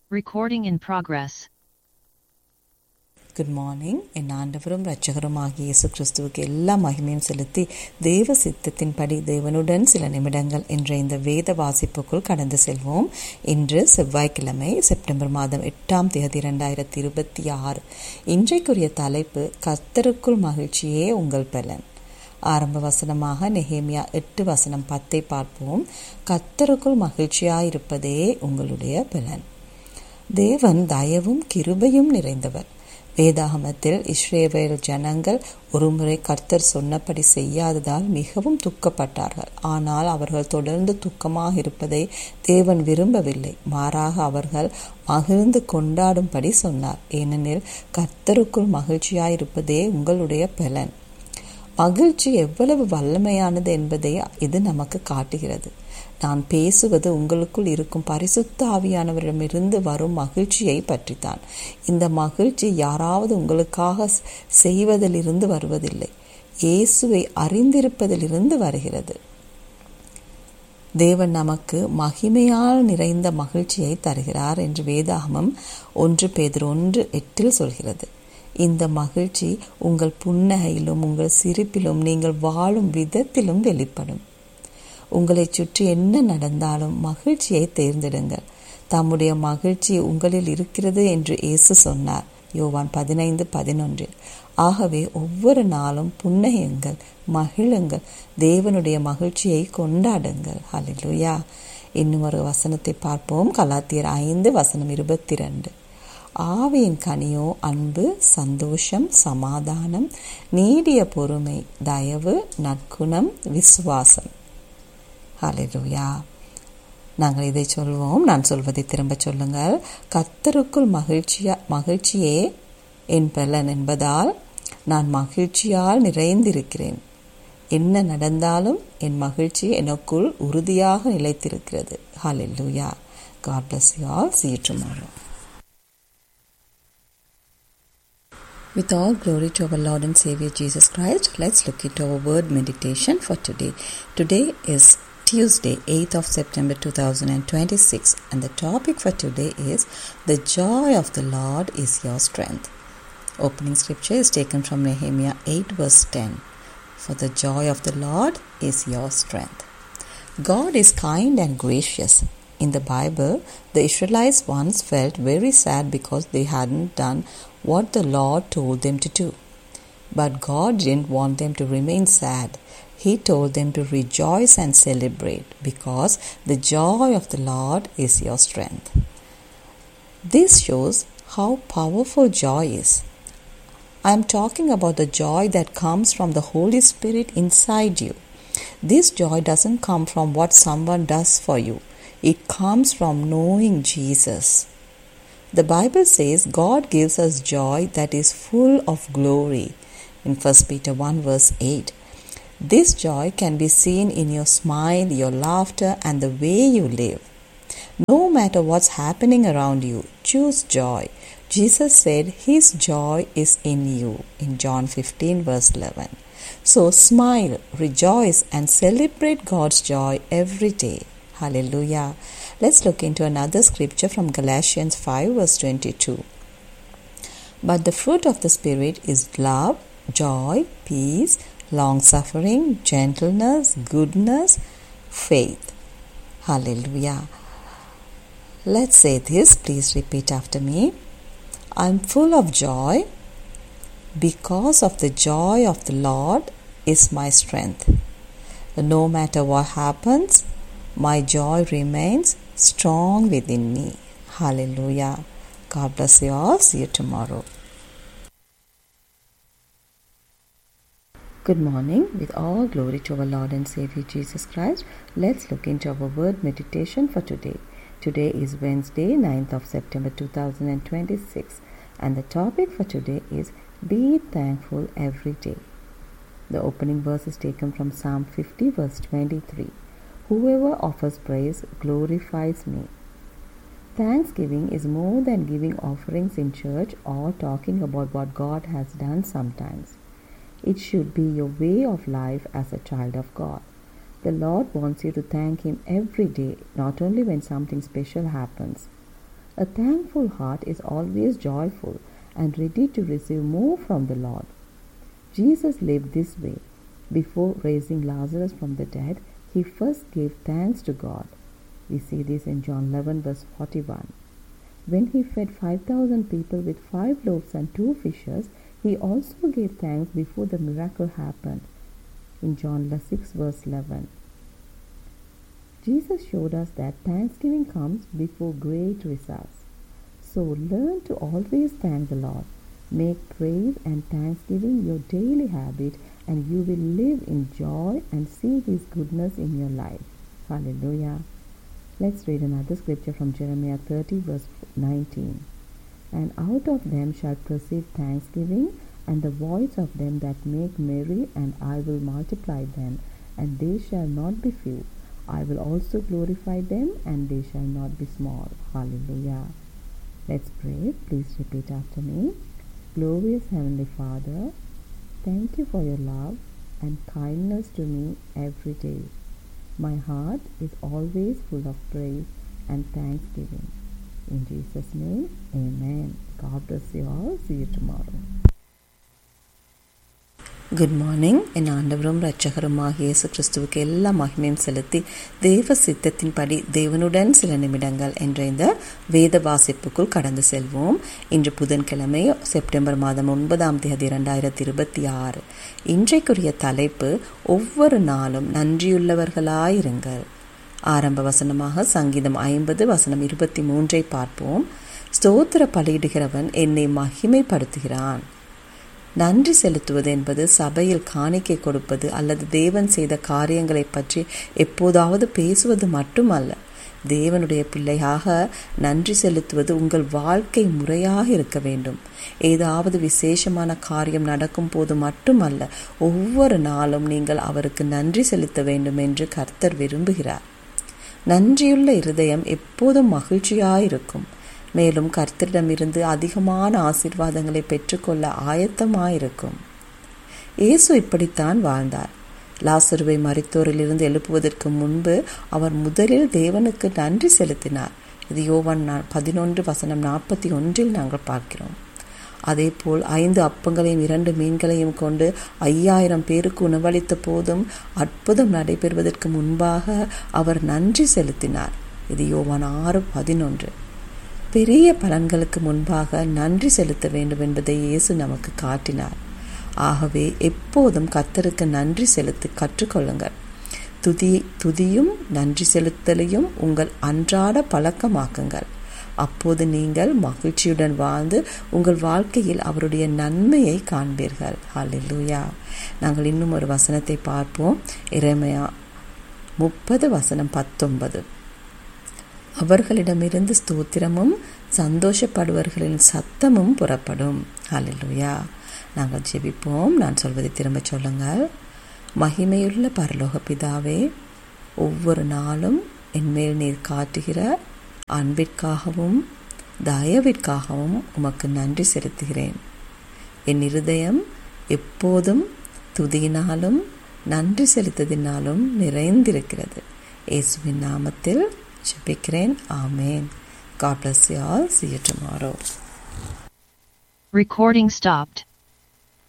Recording in progress. Good morning. என் ஆண்டவரும் இரட்சகருமாகிய இயேசு கிறிஸ்துவுக்கு எல்லா மகிமையும் செலுத்தி தேவ சித்தத்தின்படி தேவனுடன் சில நிமிடங்கள் என்ற இந்த வேத வாசிப்புக்குள் கடந்து செல்வோம். இன்று செவ்வாய்க்கிழமை செப்டம்பர் மாதம் 8ஆம் தேதி 2026. இன்றைக்குரிய தலைப்பு கர்த்தருக்குள் மகிழ்ச்சியே உங்கள் பலன். ஆரம்ப வசனமாக நெகேமியா 8:10 பார்ப்போம். கர்த்தருக்குள் மகிழ்ச்சியாயிருப்பதே உங்களுடைய பலன். தேவன் தயவும் கிருபையும் நிறைந்தவர். வேதாகமத்தில் இஸ்ரவேல் ஜனங்கள் ஒருமுறை கர்த்தர் சொன்னபடி செய்யாததால் மிகவும் துக்கப்பட்டார்கள். ஆனால் அவர்கள் தொடர்ந்து துக்கமாக இருப்பதை தேவன் விரும்பவில்லை. மாறாக அவர்கள் மகிழ்ந்து கொண்டாடும்படி சொன்னார். ஏனெனில் கர்த்தருக்குள் மகிழ்ச்சியாயிருப்பதே உங்களுடைய பலன். மகிழ்ச்சி எவ்வளவு வல்லமையானது என்பதை இது நமக்கு காட்டுகிறது. நான் பேசுவது உங்களுக்குள் இருக்கும் பரிசுத்த ஆவியானவரிடமிருந்து வரும் மகிழ்ச்சியை பற்றித்தான். இந்த மகிழ்ச்சி யாராவது உங்களுக்காக செய்வதிலிருந்து வருவதில்லை, இயேசுவை அறிந்திருப்பதிலிருந்து வருகிறது. தேவன் நமக்கு மகிமையால் நிறைந்த மகிழ்ச்சியை தருகிறார் என்று வேதாகமம் 1 பேதுரு 1:8 சொல்கிறது. இந்த மகிழ்ச்சி உங்கள் புன்னகையிலும் உங்கள் சிரிப்பிலும் நீங்கள் வாழும் விதத்திலும் வெளிப்படும். உங்களை சுற்றி என்ன நடந்தாலும் மகிழ்ச்சியை தேர்ந்தெடுங்கள். தம்முடைய மகிழ்ச்சி உங்களில் இருக்கிறது என்று இயேசு சொன்னார், யோவான் 15:11. ஆகவே ஒவ்வொரு நாளும் புன்னகையுங்கள், மகிழுங்கள், தேவனுடைய மகிழ்ச்சியை கொண்டாடுங்கள். ஹல்லேலூயா. இன்னும் ஒரு வசனத்தை பார்ப்போம். கலாத்தியர் 5:22. ஆவியின் கனியோ அன்பு, சந்தோஷம், சமாதானம், நீடிய பொறுமை, தயவு, நற்குணம், விசுவாசம். ஹல்லேலூயா. நாங்கள் இதை சொல்வோம். நான் சொல்வதை திரும்ப சொல்லுங்கள். கர்த்தருக்குள் மகிழ்ச்சியே என் பலன் என்பதால் நான் மகிழ்ச்சியால் நிறைந்திருக்கிறேன். என்ன நடந்தாலும் என் மகிழ்ச்சி எனக்குள் உறுதியாக நிலைத்திருக்கிறது. ஹல்லேலூயா. God bless you all. See you tomorrow. With all glory to our Lord and Savior Jesus Christ, let's look into our word meditation for today. Today is Tuesday, 8th of September 2026, and the topic for today is the joy of the Lord is your strength. Opening scripture is taken from Nehemiah 8:10. For the joy of the Lord is your strength. God is kind and gracious. In the Bible, the Israelites once felt very sad because they hadn't done what the Lord told them to do. But God didn't want them to remain sad. He told them to rejoice and celebrate because the joy of the Lord is your strength. This shows how powerful joy is. I am talking about the joy that comes from the Holy Spirit inside you. This joy doesn't come from what someone does for you. It comes from knowing Jesus. The Bible says God gives us joy that is full of glory in 1 Peter 1:8. This joy can be seen in your smile, your laughter, and the way you live. No matter what's happening around you, choose joy. Jesus said His joy is in you in John 15:11. So smile, rejoice, and celebrate God's joy every day. Hallelujah. Let's look into another scripture from Galatians 5:22. But the fruit of the Spirit is love, joy, peace, long-suffering, gentleness, goodness, faith. Hallelujah. Let's say this. Please repeat after me. I'm full of joy because of the joy of the Lord is my strength. No matter what happens, my joy remains strong within me. Hallelujah. God bless you all. See you tomorrow. Good morning. With all glory to our Lord and Savior Jesus Christ, let's look into our word meditation for today. Today is Wednesday, 9th of September 2026, and the topic for today is be thankful every day. The opening verse is taken from Psalm 50:23. Whoever offers praise glorifies me. Thanksgiving is more than giving offerings in church or talking about what God has done sometimes. It should be your way of life as a child of God. The Lord wants you to thank Him every day, not only when something special happens. A thankful heart is always joyful and ready to receive more from the Lord. Jesus lived this way. Before raising Lazarus from the dead, he first gave thanks to God. We see this in John 11 verse 41. When he fed 5,000 people with 5 loaves and 2 fishes, he also gave thanks before the miracle happened in John 6 verse 11. Jesus showed us that thanksgiving comes before great results. So learn to always thank the Lord. Make praise and thanksgiving your daily habit, and you will live in joy and see His goodness in your life. Hallelujah. Let's read another scripture from Jeremiah 30 verse 19. And out of them shall proceed thanksgiving, and the voice of them that make merry, and I will multiply them, and they shall not be few. I will also glorify them, and they shall not be small. Hallelujah. Let's pray. Please repeat after me. Glorious Heavenly Father, thank you for your love and kindness to me every day. My heart is always full of praise and thanksgiving. In Jesus' name, amen. God bless you all. See you tomorrow. Good morning. என் ஆண்டவரும் இரட்சகருமாக இயேசு கிறிஸ்துவுக்கு எல்லா மகிமையும் செலுத்தி தேவ சித்தத்தின்படி தேவனுடன் சில நிமிடங்கள் என்ற இந்த வேத வாசிப்புக்குள் கடந்து செல்வோம். இன்று புதன்கிழமை செப்டம்பர் மாதம் 9ஆம் தேதி 2026. இன்றைக்குரிய தலைப்பு ஒவ்வொரு நாளும் நன்றியுள்ளவர்களாயிருங்கள். ஆரம்ப வசனமாக சங்கீதம் 50 வசனம் 23 பார்ப்போம். ஸ்தோத்திர பலியிடுகிறவன் என்னை மகிமைப்படுத்துகிறான். நன்றி செலுத்துவது என்பது சபையில் காணிக்கை கொடுப்பது அல்லது தேவன் செய்த காரியங்களை பற்றி எப்போதாவது பேசுவது மட்டுமல்ல. தேவனுடைய பிள்ளையாக நன்றி செலுத்துவது உங்கள் வாழ்க்கை முறையாக இருக்க வேண்டும். ஏதாவது விசேஷமான காரியம் நடக்கும் போது மட்டுமல்ல, ஒவ்வொரு நாளும் நீங்கள் அவருக்கு நன்றி செலுத்த வேண்டும் என்று கர்த்தர் விரும்புகிறார். நன்றியுள்ள இருதயம் எப்போதும் மகிழ்ச்சியாயிருக்கும். மேலும் கர்த்தரிடமிருந்து அதிகமான ஆசீர்வாதங்களை பெற்றுக்கொள்ள ஆயத்தமாயிருக்கும். இயேசு இப்படித்தான் வாழ்ந்தார். லாசருவை மரித்தோரிலிருந்து எழுப்புவதற்கு முன்பு அவர் முதலில் தேவனுக்கு நன்றி செலுத்தினார். இது யோவான் 11 வசனம் 41 நாங்கள் பார்க்கிறோம். அதேபோல் 5 அப்பங்களையும் 2 மீன்களையும் கொண்டு 5000 பேருக்கு உணவளித்த போதும் அற்புதம் நடைபெறுவதற்கு முன்பாக அவர் நன்றி செலுத்தினார். இது யோவான் 6:11. பெரிய பலன்களுக்கு முன்பாக நன்றி செலுத்த வேண்டும் என்பதை இயேசு நமக்கு காட்டினார். ஆகவே எப்போதும் கர்த்தருக்கு நன்றி செலுத்தி கற்றுக்கொள்ளுங்கள். துதியும் நன்றி செலுத்தலையும் உங்கள் அன்றாட பழக்கமாக்குங்கள். அப்போது நீங்கள் மகிழ்ச்சியுடன் வாழ்ந்து உங்கள் வாழ்க்கையில் அவருடைய நன்மையை காண்பீர்கள். ஹல்லேலூயா. நாங்கள் இன்னும் ஒரு வசனத்தை பார்ப்போம். எரேமியா 30 வசனம் 19. அவர்களிடமிருந்து ஸ்தோத்திரமும் சந்தோஷப்படுவர்களின் சத்தமும் புறப்படும். ஹல்லேலூயா. நாங்கள் ஜெபிப்போம். நான் சொல்வதை திரும்ப சொல்லுங்கள். மகிமையுள்ள பரலோக பிதாவே, ஒவ்வொரு நாளும் என்மேல் நீர் காட்டுகிற அன்பிற்காகவும் தயவிற்காகவும் உமக்கு நன்றி செலுத்துகிறேன். என் இருதயம் எப்போதும் துதியினாலும் நன்றி செலுத்ததினாலும் நிறைந்திருக்கிறது. இயேசுவின் நாமத்தில் ஜெபிக்கிறேன். ஆமென். God bless you all. See you tomorrow. Recording stopped.